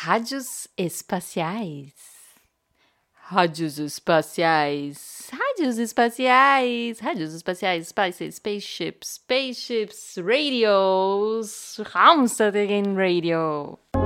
Rádios espaciais. Rádios espaciais. Rádios espaciais. Rádios espaciais. Spices. Spaceships. Spaceships. Radios. Raumstation Radio.